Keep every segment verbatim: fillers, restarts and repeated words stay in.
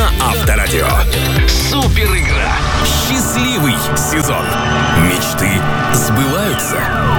на Авторадио. Супер игра. Счастливый сезон. Мечты сбываются.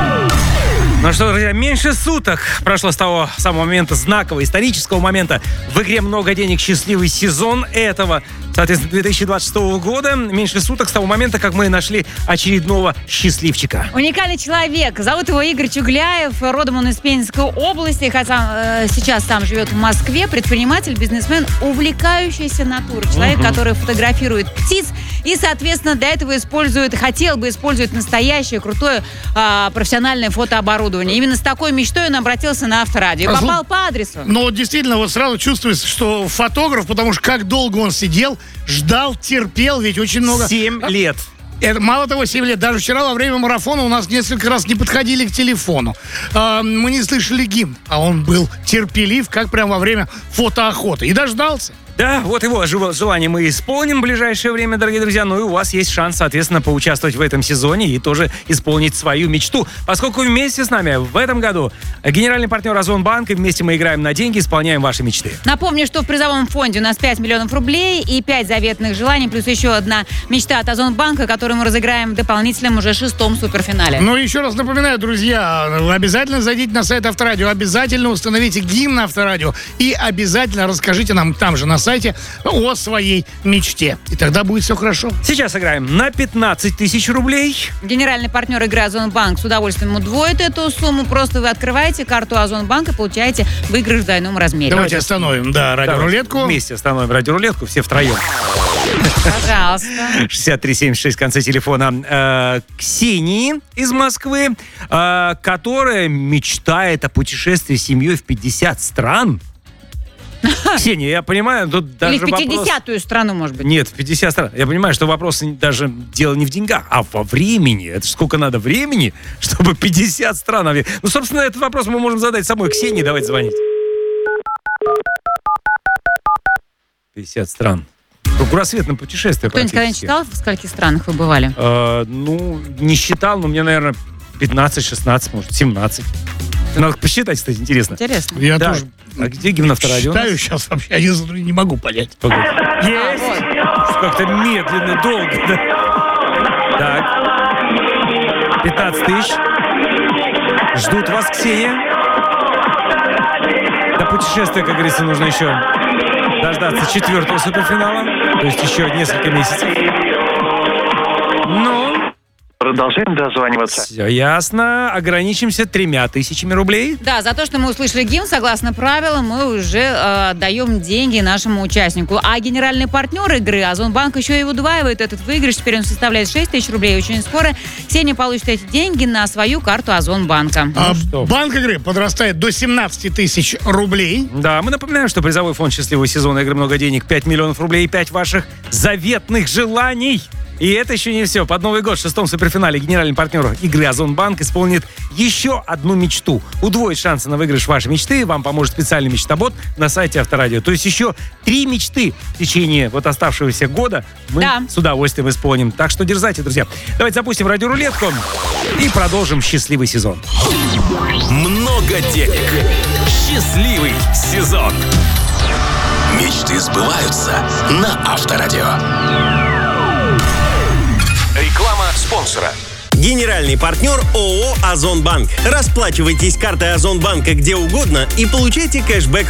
Ну что, друзья, меньше суток прошло с того самого момента, знакового, исторического момента. В игре «Много денег» счастливый сезон этого, соответственно, две тысячи двадцать шестого года. Меньше суток с того момента, как мы нашли очередного счастливчика. Уникальный человек. Зовут его Игорь Чугляев. Родом он из Пензенской области, хотя э, сейчас сам живет в Москве. Предприниматель, бизнесмен, увлекающийся натурой. Человек, угу. который фотографирует птиц и, соответственно, для этого использует, хотел бы использовать настоящее, крутое э, профессиональное фотооборудование. Именно с такой мечтой он обратился на Авторадио. А Попал по адресу. Но действительно, вот сразу чувствуется, что фотограф, потому что как долго он сидел, ждал, терпел, ведь очень много... Семь лет. Это, мало того, семь лет. Даже вчера во время марафона у нас несколько раз не подходили к телефону. Э, мы не слышали гимн, а он был терпелив, как прямо во время фотоохоты. И дождался. Да, вот его желание мы исполним в ближайшее время, дорогие друзья. Ну и у вас есть шанс, соответственно, поучаствовать в этом сезоне и тоже исполнить свою мечту. Поскольку вместе с нами в этом году генеральный партнер Озонбанк, и вместе мы играем на деньги, исполняем ваши мечты. Напомню, что в призовом фонде у нас пять миллионов рублей и пять заветных желаний, плюс еще одна мечта от Озонбанка, которую мы разыграем в дополнительном уже шестом суперфинале. Ну, еще раз напоминаю, друзья, обязательно зайдите на сайт Авторадио, обязательно установите гимн Авторадио и обязательно расскажите нам там же на сайте о своей мечте. И тогда будет все хорошо. Сейчас играем на пятнадцать тысяч рублей. Генеральный партнер игры Озонбанк с удовольствием удвоит эту сумму. Просто вы открываете карту Озонбанка и получаете выигрыш в двойном размере. Давайте остановим, да, радиорулетку. Вместе остановим радиорулетку, все втроем. Пожалуйста. шестьдесят три семьдесят шесть в конце телефона э, Ксении из Москвы, э, которая мечтает о путешествии с семьей в пятьдесят стран. Ксения, я понимаю, тут даже Или в пятидесятую вопрос... страну, может быть. Нет, в пятьдесят стран. Я понимаю, что вопрос даже дело не в деньгах, а во времени. Это ж сколько надо времени, чтобы пятьдесят стран... Ну, собственно, этот вопрос мы можем задать самой Ксении. Давайте звонить. пятьдесят стран. Кругосветное путешествие. Кто-нибудь когда читал, в скольких странах вы бывали? Э, ну, не считал, но мне, наверное, пятнадцать-шестнадцать, может, семнадцать. Надо посчитать, кстати, интересно. Интересно. Я да. тоже А где гимн Авторадио? считаю сейчас вообще, я не могу понять. Погоди. Есть! Как-то медленно, долго. Да? Так. пятнадцать тысяч. Ждут вас, Ксения. До путешествия, как говорится, нужно еще дождаться четвертого суперфинала. То есть еще несколько месяцев. Ну... Продолжаем дозваниваться. Все ясно. Ограничимся тремя тысячами рублей. Да, за то, что мы услышали гимн, согласно правилам, мы уже э, даем деньги нашему участнику. А генеральный партнер игры Озонбанк еще и удваивает этот выигрыш. Теперь он составляет шесть тысяч рублей. Очень скоро Ксения получит эти деньги на свою карту Озонбанка. А ну, банк игры подрастает до семнадцать тысяч рублей. Да, мы напоминаем, что призовой фонд счастливого сезона игры «Много денег» пять миллионов рублей и пять ваших заветных желаний. И это еще не все. Под Новый год в шестом суперфинале генеральный партнер игры Озонбанк исполнит еще одну мечту. Удвоить шансы на выигрыш вашей мечты вам поможет специальный мечтобот на сайте Авторадио. То есть еще три мечты в течение вот оставшегося года мы да. с удовольствием исполним. Так что дерзайте, друзья. Давайте запустим радиорулетку и продолжим счастливый сезон. Много денег. Счастливый сезон. Мечты сбываются на Авторадио. Реклама спонсора. Генеральный партнер ООО «Озонбанк». Расплачивайтесь картой Озонбанка где угодно и получайте кэшбэк